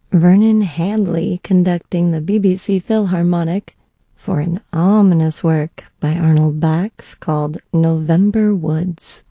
Vernon Handley conducting the BBC Philharmonic for an ominous work by Arnold Bax called November Woods.